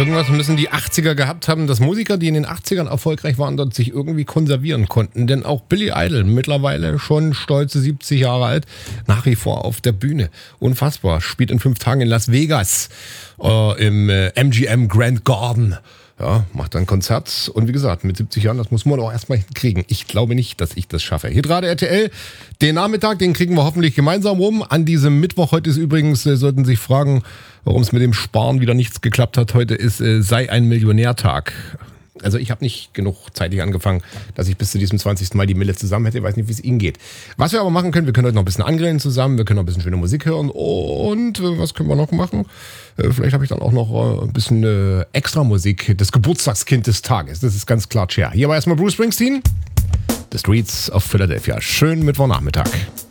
Irgendwas müssen die 80er gehabt haben, dass Musiker, die in den 80ern erfolgreich waren, dort sich irgendwie konservieren konnten. Denn auch Billy Idol, mittlerweile schon stolze 70 Jahre alt, nach wie vor auf der Bühne. Unfassbar. Spielt in 5 Tagen in Las Vegas im MGM Grand Garden. Ja, macht dann Konzert. Und wie gesagt, mit 70 Jahren, das muss man auch erstmal hinkriegen. Ich glaube nicht, dass ich das schaffe. Hitradio RTL, den Nachmittag, den kriegen wir hoffentlich gemeinsam rum. An diesem Mittwoch, heute ist übrigens, sollten sich fragen, warum es mit dem Sparen wieder nichts geklappt hat. Heute ist sei ein Millionärtag. Also ich habe nicht genug zeitig angefangen, dass ich bis zu diesem 20. Mal die Mille zusammen hätte. Ich weiß nicht, wie es Ihnen geht. Was wir aber machen können, wir können heute noch ein bisschen angrillen zusammen. Wir können noch ein bisschen schöne Musik hören. Und was können wir noch machen? Vielleicht habe ich dann auch noch ein bisschen extra Musik des Geburtstagskind des Tages. Das ist ganz klar Cher. Hier war erstmal Bruce Springsteen. The Streets of Philadelphia. Schönen Mittwochnachmittag.